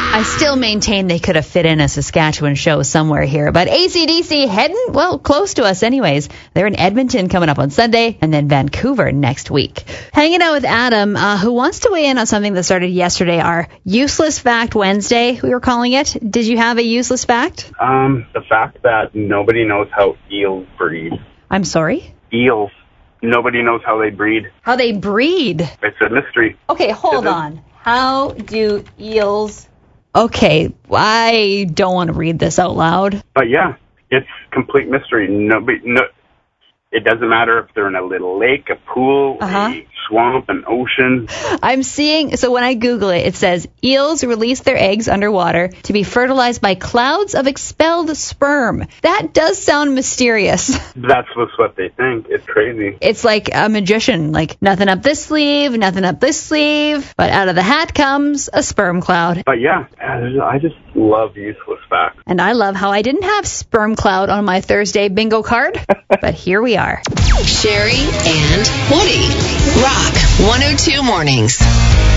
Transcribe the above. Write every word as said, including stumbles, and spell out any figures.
I still maintain they could have fit in a Saskatchewan show somewhere here. But A C D C heading, well, close to us anyways. They're in Edmonton coming up on Sunday and then Vancouver next week. Hanging out with Adam, uh, who wants to weigh in on something that started yesterday, our Useless Fact Wednesday, we were calling it. Did you have a useless fact? Um, the fact that nobody knows how eels breed. I'm sorry? Eels. Nobody knows how they breed. How they breed? It's a mystery. Okay, hold on. How do eels... Okay, I don't want to read this out loud. But yeah, it's complete mystery. Nobody, no, it doesn't matter if they're in a little lake, a pool, Uh-huh. a swamp, an ocean. I'm seeing, so when I Google it, it says eels release their eggs underwater to be fertilized by clouds of expelled sperm. That does sound mysterious. That's what's what they think. It's crazy. It's like a magician, like nothing up this sleeve, nothing up this sleeve, but out of the hat comes a sperm cloud. But yeah, I just love useless facts. And I love how I didn't have sperm cloud on my Thursday bingo card, but here we are. Sherry and Woody. Rock one oh two Mornings.